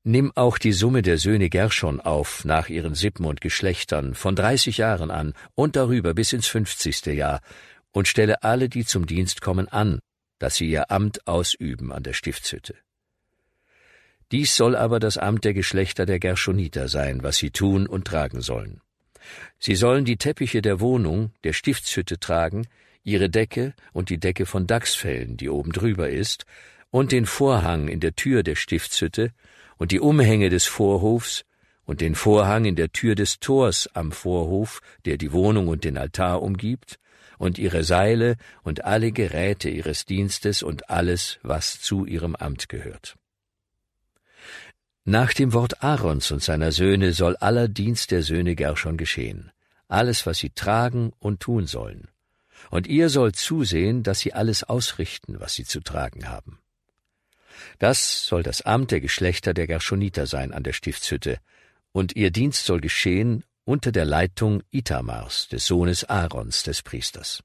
Nimm auch die Summe der Söhne Gerschon auf, nach ihren Sippen und Geschlechtern, von 30 Jahren an und darüber bis ins 50. Jahr, und stelle alle, die zum Dienst kommen, an, dass sie ihr Amt ausüben an der Stiftshütte. Dies soll aber das Amt der Geschlechter der Gerschoniter sein, was sie tun und tragen sollen. Sie sollen die Teppiche der Wohnung, der Stiftshütte tragen, ihre Decke und die Decke von Dachsfellen, die oben drüber ist, und den Vorhang in der Tür der Stiftshütte und die Umhänge des Vorhofs und den Vorhang in der Tür des Tors am Vorhof, der die Wohnung und den Altar umgibt, und ihre Seile und alle Geräte ihres Dienstes und alles, was zu ihrem Amt gehört. Nach dem Wort Aarons und seiner Söhne soll aller Dienst der Söhne Gerschon geschehen, alles, was sie tragen und tun sollen. Und ihr sollt zusehen, dass sie alles ausrichten, was sie zu tragen haben. Das soll das Amt der Geschlechter der Gerschoniter sein an der Stiftshütte, und ihr Dienst soll geschehen unter der Leitung Itamars, des Sohnes Aarons, des Priesters.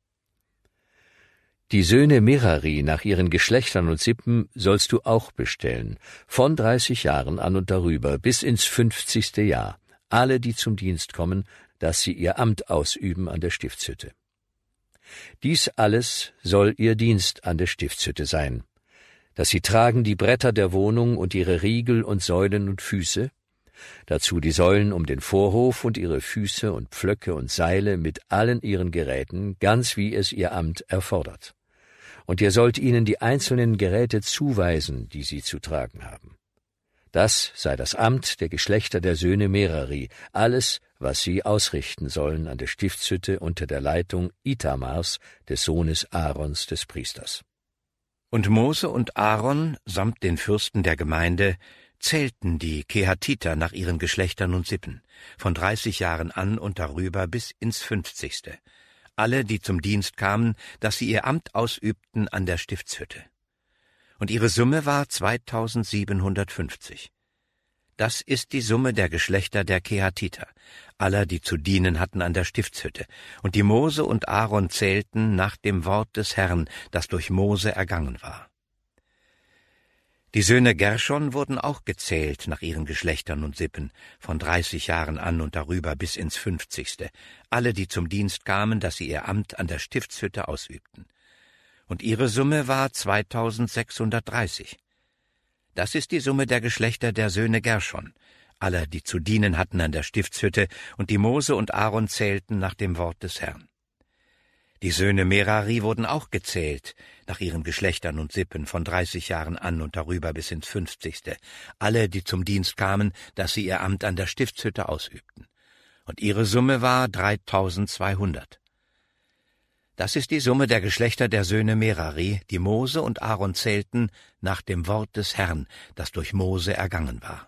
Die Söhne Merari nach ihren Geschlechtern und Sippen sollst du auch bestellen, von 30 Jahren an und darüber bis ins 50. Jahr, alle, die zum Dienst kommen, dass sie ihr Amt ausüben an der Stiftshütte. Dies alles soll ihr Dienst an der Stiftshütte sein, dass sie tragen die Bretter der Wohnung und ihre Riegel und Säulen und Füße, dazu die Säulen um den Vorhof und ihre Füße und Pflöcke und Seile mit allen ihren Geräten, ganz wie es ihr Amt erfordert. Und ihr sollt ihnen die einzelnen Geräte zuweisen, die sie zu tragen haben. Das sei das Amt der Geschlechter der Söhne Merari, alles, was sie ausrichten sollen an der Stiftshütte unter der Leitung Itamars, des Sohnes Aarons, des Priesters. Und Mose und Aaron samt den Fürsten der Gemeinde zählten die Kehatiter nach ihren Geschlechtern und Sippen, von 30 Jahren an und darüber bis ins 50. Alle, die zum Dienst kamen, dass sie ihr Amt ausübten an der Stiftshütte. Und ihre Summe war 2750. Das ist die Summe der Geschlechter der Kehatiter, aller, die zu dienen hatten an der Stiftshütte, und die Mose und Aaron zählten nach dem Wort des Herrn, das durch Mose ergangen war. Die Söhne Gerschon wurden auch gezählt nach ihren Geschlechtern und Sippen, von 30 Jahren an und darüber bis ins 50. Alle, die zum Dienst kamen, dass sie ihr Amt an der Stiftshütte ausübten. Und ihre Summe war 2630. Das ist die Summe der Geschlechter der Söhne Gerschon, aller, die zu dienen hatten an der Stiftshütte, und die Mose und Aaron zählten nach dem Wort des Herrn. Die Söhne Merari wurden auch gezählt, nach ihren Geschlechtern und Sippen, von 30 Jahren an und darüber bis ins 50. Alle, die zum Dienst kamen, dass sie ihr Amt an der Stiftshütte ausübten. Und ihre Summe war 3200. Das ist die Summe der Geschlechter der Söhne Merari, die Mose und Aaron zählten, nach dem Wort des Herrn, das durch Mose ergangen war.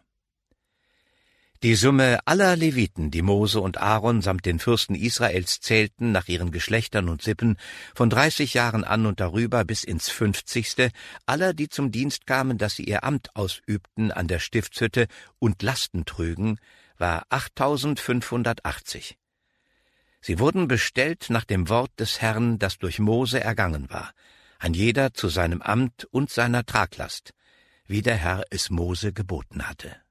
Die Summe aller Leviten, die Mose und Aaron samt den Fürsten Israels zählten, nach ihren Geschlechtern und Sippen, von 30 Jahren an und darüber bis ins 50. aller, die zum Dienst kamen, dass sie ihr Amt ausübten an der Stiftshütte und Lasten trügen, war 8580. Sie wurden bestellt nach dem Wort des Herrn, das durch Mose ergangen war, ein jeder zu seinem Amt und seiner Traglast, wie der Herr es Mose geboten hatte.